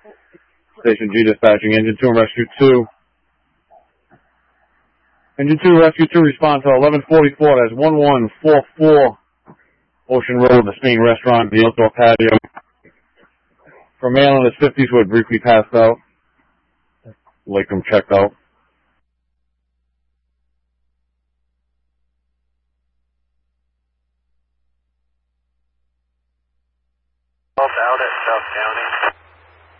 Station G dispatching Engine 2 and Rescue 2. Engine 2, Rescue 2, respond to 1144. That's 1144 Ocean Road, the Spain restaurant, the outdoor patio. From male in his 50s who had briefly passed out. Lakem checked out. Out at South County.